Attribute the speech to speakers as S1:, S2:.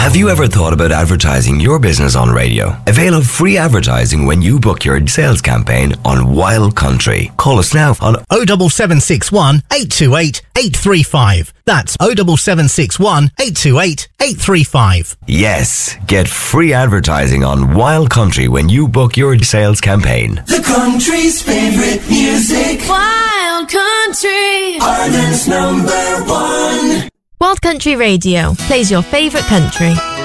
S1: Have you ever thought about advertising your business on radio? Avail of free advertising when you book your sales campaign on Wild Country. Call us now on
S2: 07761 828 835. That's 07761 828 835.
S1: Yes, get free advertising on Wild Country when you book your sales campaign.
S3: The country's favorite music.
S4: Wild Country,
S3: Ireland's #1.
S4: Wild Country Radio plays your favourite country.